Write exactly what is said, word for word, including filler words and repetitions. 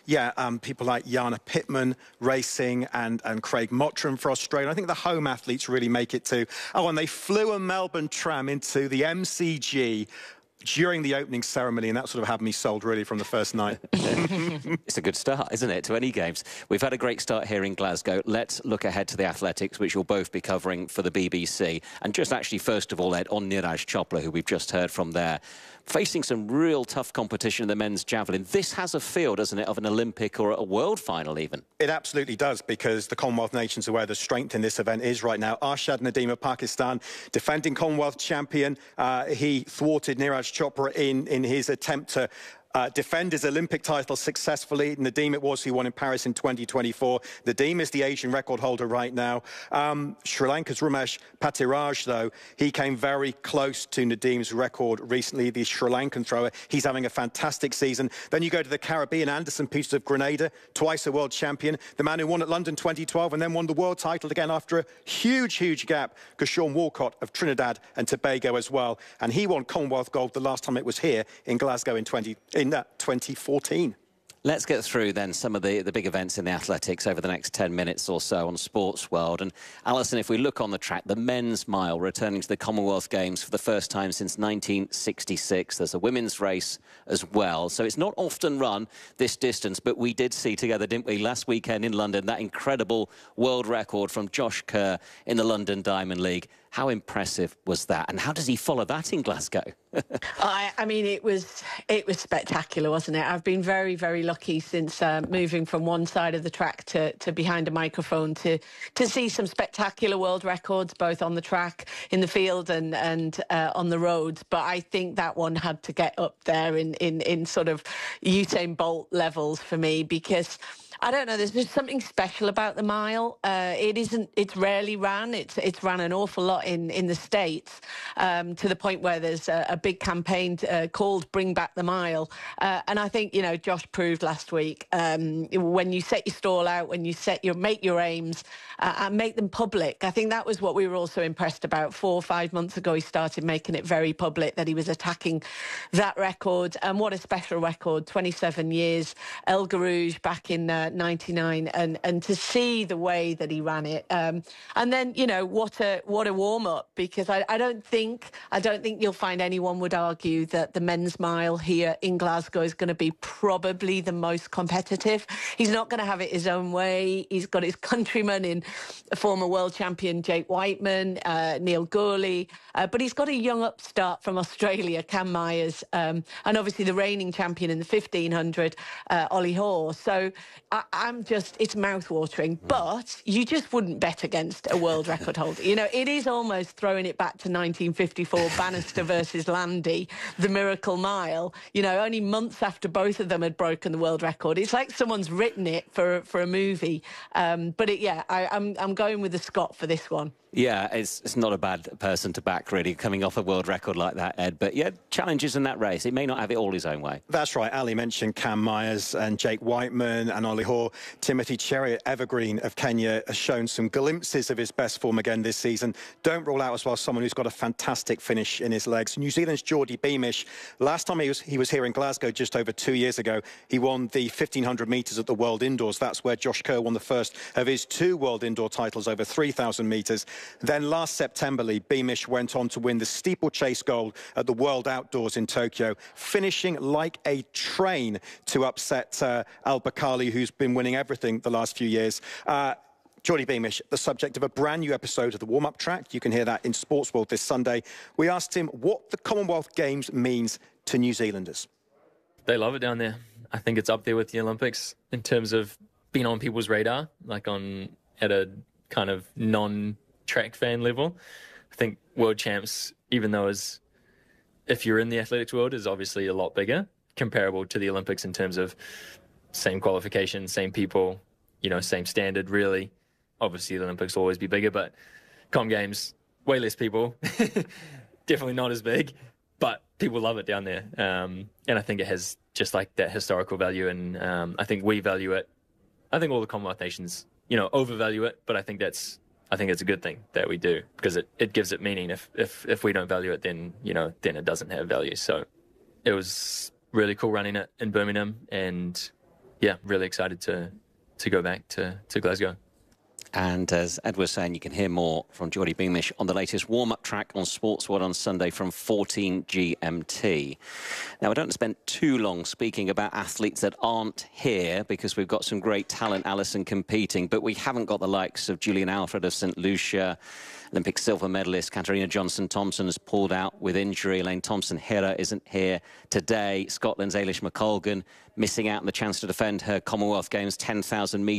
Yeah, um, people like Jana Pittman racing and, and Craig Mottram for Australia. I think the home athletes really make it too. Oh, and they flew a Melbourne tram into the M C G during the opening ceremony, and that sort of had me sold really from the first night. It's a good start, isn't it, to any games? We've had a great start here in Glasgow. Let's look ahead to the athletics, which you'll both be covering for the B B C. And just actually, first of all, Ed, on Neeraj Chopra, who we've just heard from there, facing some real tough competition in the men's javelin. This has a feel, doesn't it, of an Olympic or a world final even? It absolutely does, because the Commonwealth nations are where the strength in this event is right now. Arshad Nadeem of Pakistan, defending Commonwealth champion. Uh, he thwarted Neeraj Chopra in, in his attempt to Uh, defend his Olympic title successfully. Nadeem it was who won in Paris in twenty twenty-four. Nadeem is the Asian record holder right now. Um, Sri Lanka's Ramesh Patiraj, though, he came very close to Nadeem's record recently, the Sri Lankan thrower. He's having a fantastic season. Then you go to the Caribbean, Anderson Peters of Grenada, twice a world champion, the man who won at London twenty twelve and then won the world title again after a huge, huge gap, Sean Walcott of Trinidad and Tobago as well. And he won Commonwealth gold the last time it was here in Glasgow in twenty in uh, twenty fourteen. Let's get through then some of the, the big events in the athletics over the next ten minutes or so on Sports World. And Alison, if we look on the track, the men's mile returning to the Commonwealth Games for the first time since nineteen sixty-six. There's a women's race as well. So it's not often run this distance, but we did see together, didn't we, last weekend in London, that incredible world record from Josh Kerr in the London Diamond League. How impressive was that? And how does he follow that in Glasgow? I, I mean, it was it was spectacular, wasn't it? I've been very, very lucky since uh, moving from one side of the track to, to behind a microphone to to see some spectacular world records, both on the track, in the field and, and uh, on the roads. But I think that one had to get up there in, in, in sort of Usain Bolt levels for me, because I don't know, there's just something special about the mile. Uh, it isn't, it's rarely ran. It's it's ran an awful lot in, in the States, um, to the point where there's a, a big campaign uh, called Bring Back the Mile. Uh, and I think, you know, Josh proved last week, um, when you set your stall out, when you set your, make your aims uh, and make them public. I think that was what we were also impressed about. Four or five months ago, he started making it very public that he was attacking that record. And what a special record, twenty-seven years, El Garouge back in uh, ninety-nine, and and to see the way that he ran it, um, and then, you know, what a what a warm up, because I, I don't think I don't think you'll find anyone would argue that the men's mile here in Glasgow is going to be probably the most competitive. He's not going to have it his own way. He's got his countrymen in former world champion Jake Whiteman, uh, Neil Gourley, uh, but he's got a young upstart from Australia, Cam Myers, um, and obviously the reigning champion in the fifteen hundred, uh, Ollie Hoare. So I, I'm just, it's mouth-watering, but you just wouldn't bet against a world record holder. You know, it is almost throwing it back to nineteen fifty-four, Bannister versus Landy, the Miracle Mile, you know, only months after both of them had broken the world record. It's like someone's written it for, for a movie. Um, but, it, yeah, I, I'm, I'm going with the Scot for this one. Yeah, it's, it's not a bad person to back, really, coming off a world record like that, Ed. But, yeah, challenges in that race. It may not have it all his own way. That's right. Ali mentioned Cam Myers and Jake Whiteman and Ollie Hoare. Timothy Cheruiyot Evergreen of Kenya has shown some glimpses of his best form again this season. Don't rule out as well someone who's got a fantastic finish in his legs. New Zealand's Geordie Beamish. Last time he was, he was here in Glasgow just over two years ago, he won the fifteen hundred metres at the World Indoors. That's where Josh Kerr won the first of his two World Indoor titles over three thousand metres. Then last September, Beamish went on to win the steeplechase gold at the World Outdoors in Tokyo, finishing like a train to upset uh, Al Bakali, who's been winning everything the last few years. Uh, Geordie Beamish, the subject of a brand new episode of the warm-up track. You can hear that in Sports World this Sunday. We asked him what the Commonwealth Games means to New Zealanders. They love it down there. I think it's up there with the Olympics in terms of being on people's radar, like on at a kind of non-track fan level. I think World Champs, even though is, if you're in the athletics world, is obviously a lot bigger, comparable to the Olympics in terms of same qualification, same people, you know, same standard, really. Obviously, the Olympics will always be bigger, but Com Games, way less people. Definitely not as big, but people love it down there. Um, and I think it has just like that historical value, and um, I think we value it. I think all the Commonwealth nations, you know, overvalue it, but I think that's, I think it's a good thing that we do, because it, it gives it meaning. If, if, if we don't value it, then, you know, then it doesn't have value. So it was really cool running it in Birmingham, and yeah, really excited to to go back to, to Glasgow. And as Ed was saying, you can hear more from Geordie Beamish on the latest warm-up track on Sports World on Sunday from fourteen G M T. Now, I don't spend too long speaking about athletes that aren't here because we've got some great talent, Alison, competing, but we haven't got the likes of Julian Alfred of Saint Lucia. Olympic silver medalist Katarina Johnson-Thompson has pulled out with injury. Elaine Thompson-Herah isn't here today. Scotland's Eilish McColgan missing out on the chance to defend her Commonwealth Games ten thousand metres